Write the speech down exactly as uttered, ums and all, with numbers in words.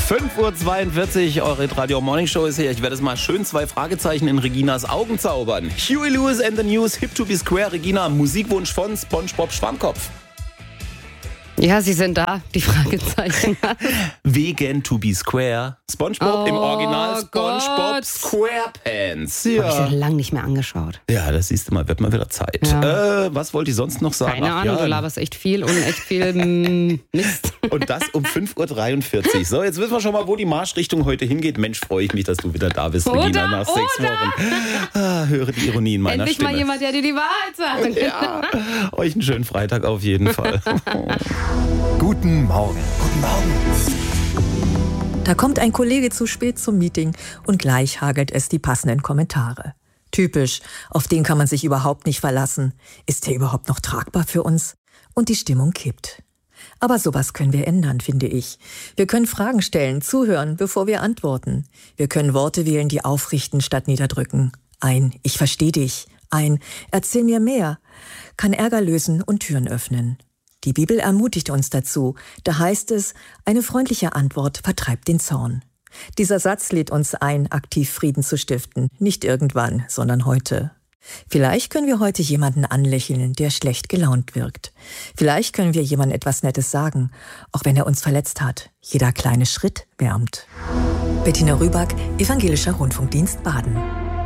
fünf Uhr zweiundvierzig, eure Radio Morning Show ist hier. Ich werde es mal schön zwei Fragezeichen in Reginas Augen zaubern. Huey Lewis and the News, Hip to be Square. Regina, Musikwunsch von SpongeBob Schwammkopf. Ja, sie sind da, die Fragezeichen. Wegen to be Square. SpongeBob Oh im Original SpongeBob Gott. SquarePants. Habe ich Ja. ja lange nicht mehr angeschaut. ja, das siehst du mal, wird mal wieder Zeit. Ja. Äh, was wollte ich sonst noch sagen? Keine Ach, Ahnung, ja. du laberst echt viel und echt viel mm, Mist. Und das um fünf Uhr dreiundvierzig. So, jetzt wissen wir schon mal, wo die Marschrichtung heute hingeht. Mensch, freue ich mich, dass du wieder da bist, Oder, Regina, nach sechs oder. Wochen. Ah, höre die Ironie in meiner Endlich Stimme. mal jemand, der dir die Wahrheit sagt. Ja, euch einen schönen Freitag auf jeden Fall. Guten Morgen. Guten Morgen. Da kommt ein Kollege zu spät zum Meeting und gleich hagelt es die passenden Kommentare. Typisch, auf den kann man sich überhaupt nicht verlassen. Ist der überhaupt noch tragbar für uns? Und die Stimmung kippt. Aber sowas können wir ändern, finde ich. Wir können Fragen stellen, zuhören, bevor wir antworten. Wir können Worte wählen, die aufrichten statt niederdrücken. Ein Ich verstehe dich. Ein Erzähl mir mehr. Kann Ärger lösen und Türen öffnen. Die Bibel ermutigt uns dazu. Da heißt es, eine freundliche Antwort vertreibt den Zorn. Dieser Satz lädt uns ein, aktiv Frieden zu stiften. Nicht irgendwann, sondern heute. Vielleicht können wir heute jemanden anlächeln, der schlecht gelaunt wirkt. Vielleicht können wir jemandem etwas Nettes sagen, auch wenn er uns verletzt hat. Jeder kleine Schritt wärmt. Bettina Rüback, Evangelischer Rundfunkdienst Baden.